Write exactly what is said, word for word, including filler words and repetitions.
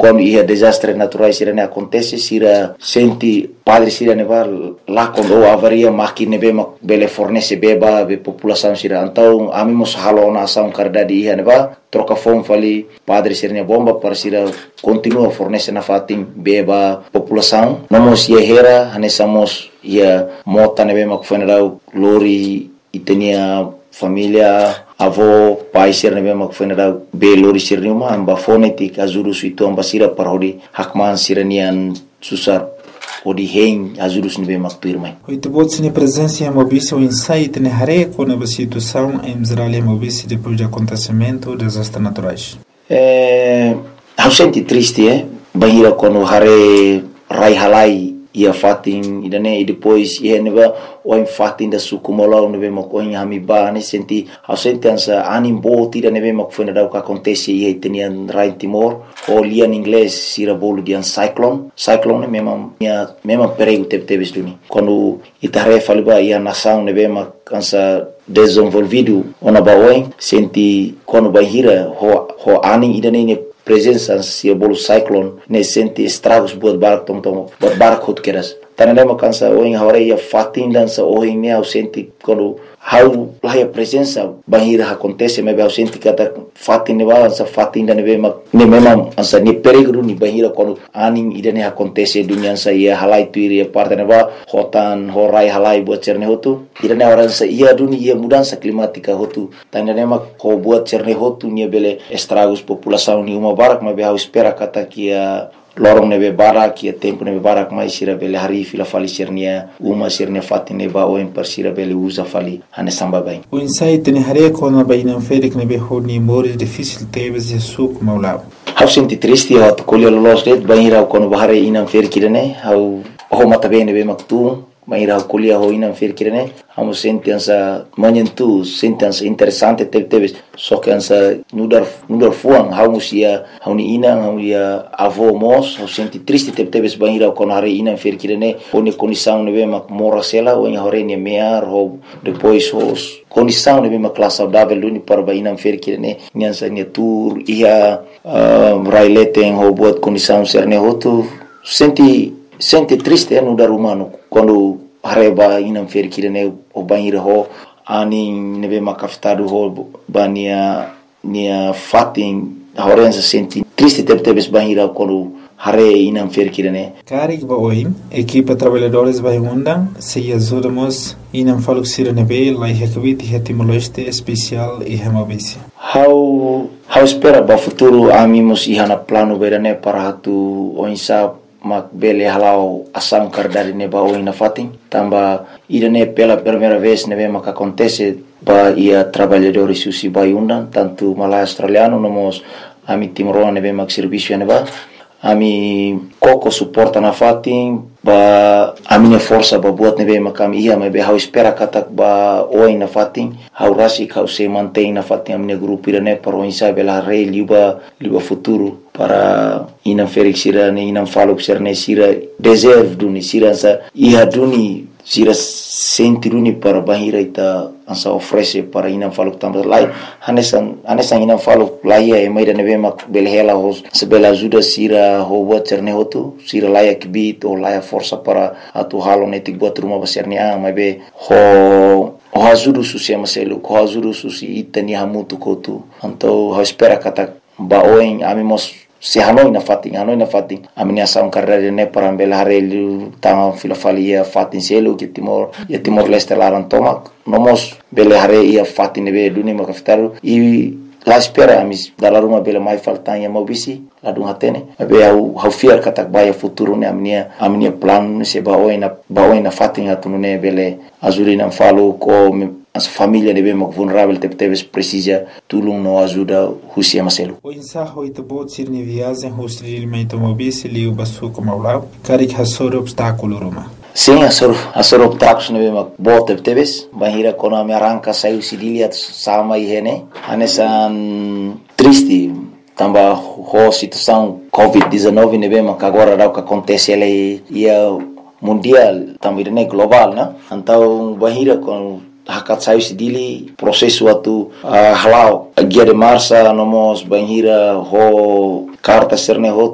quando ia desastres naturais sira ne acontece sira senti padre sira ne va lá quando avaria máquina be mak bele fornece beba be população sira então amimos halona ação cardadi ia ne va troca fome fali padre sira ne bomba para sira continua fornece na fatin beba população namos ia hera hanesamos ia mota ne be mak funeral lori e tinha família avô pai sir nebe mak funeral be lori sir numa amba fonetik azurus itu amba sira parodi hakman siranian susar odi hein azurus nebe mak pirmai oito bots ne presença em mobícia o insight ne hare com a situação em Israel mobícia depois do acontecimento desastres naturais é eu senti triste é bahira quando hare rai halai ia fatin idane e depois ia neba o em fatin da sukumola nebe mak o em hamiba ne senti au senti ansa anim bot ida nebe mak funeral o que acontece ia tenian rai Timor o lia em inglês sira bolo de an cyclone cyclone mesmo minha mesmo perigo teve teve duni quando itare faliba ia nação nebe mak ansa desenvolvido ona baoin senti quando bahira ho ho aning idane ne presença se bolo cyclone ne senti estragos buat barak tom tom buat barak hot keras tanema kansa o em hore ia fatin dança o em meu senti quando how lá a presença bahira acontece me eu senti kata fatin ne balança fatin da ne be ne memang ansa ni perigo ni bahira quando aning idane acontece dunia sa ia halai tuiri parte ne ba hotan horai halai buat cerne hotu idane orang sa ia dunia ia mudança climática hotu tanema ko buat cerne hotu ni bele estragos população ni uma barak me eu espera kata kia lorong nebe barak ia tempo nebe barak mai sira bele hari fila fali sirnia uma sirne fatine ba o per sira bele usa fali ane samba bem o insight ne hare com a baina ferik nebe honi mori difícil teves e suk maulab hau senti triste hau kolio los det baira quando bahare inam fer kirene hau ho mata bene be maktu baira kolia ho inam fer kirene hau senti ansa manyentu senti ansa interessante te teves só que ansa nudar nudar fuang hau musia hau ni inam hau ia avô mos hau senti triste te teves baira quando hare inam fer kirene oni condição nebe mak mora sela o em hore ne mear ho depois os condição nebe mak classe saudável luni para bainam fer kirene nyansa ne tour ia raileten ho buat condição serne hotu senti senti triste no dar humano quando hareba inam fer kirene o banheiro ho ani nebe makafitado ho bania nia fatin horenza senti triste te tebes banheiro quando hare inam fer kirene karik ba oi equipa trabalhadores vai undang se ajudamos inam faluk sirene lai hekvit hetimoleste especial e hemabisi how how espera ba futuro amimos ihana plano berane para hatu oinsa mak bele halau asam kardari ne ba oina fatin tamba idane pela primeira vez ne mak acontece ba ia trabalhadores susi ba undang tanto malai australiano nomos ami timoro ne mak serviço ne ba ami koko suporta na fatin ba amine força ba buat nebe makam ia me be hau espera katak ba oi na fatin hau rasi kau se mantém na fatin amine grupo irane para o insa bela rei liba liba futuro para inam felix sira ne inam falo serne sira deserve duni sira sa ia duni sira senti duni para bahira ita ansa oferece para inam falo tambah lai hanesan hanesan inam falo lai e mai da nebe mak belhela hos sebela ajuda sira ho buat serne hotu sira lai kibit o lai força para atu halo netik buat rumah besarni ah mai be ho o azuru susi amaselu ko azuru susi itani hamutu kotu anto ho espera kata ba oin amimos se hanoi na fatin hanoi na fatin amini asam carreira ne para bela harelu tang filofalia fatin selu que timor e timor leste laran tomak nomos bela hare ia fatin be duni makaftaru e la espera amis dalam rumah bela mai faltan ya mobisi la dung hatene be au hau fiar katak baya futuro ne amnia amnia plan se ba oina ba oina fatin atune bele azurina falo ko as família de bem vulnerável te teves precisa tulung no ajuda husia maselu o insaho ito bot sirni viagem hostil meito mobisi liu basu como aula karik hasor obstáculo roma sim asor asor obstáculos ne bem bot te teves bahira kono me arranca saiu sidilia sama ihene anesan triste tamba ho situação covid dezenove ne bem agora dá o que acontece ele ia mundial também ne global na então bahira com hakat sayu sidili prosesu atu uh, halau gia de marsa nomos banhira ho carta serne ho